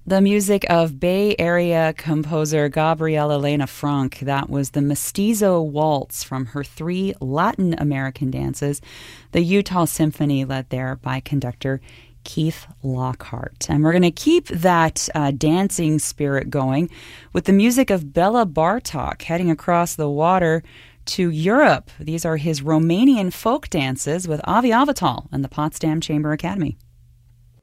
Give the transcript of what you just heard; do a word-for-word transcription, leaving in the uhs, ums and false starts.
The music of Bay Area composer Gabriela Elena Frank. That was the Mestizo Waltz from her three Latin American dances, the Utah Symphony, led there by conductor Keith Lockhart. And we're going to keep that uh, dancing spirit going with the music of Bela Bartok, heading across the water to Europe. These are his Romanian folk dances with Avi Avital and the Potsdam Chamber Academy.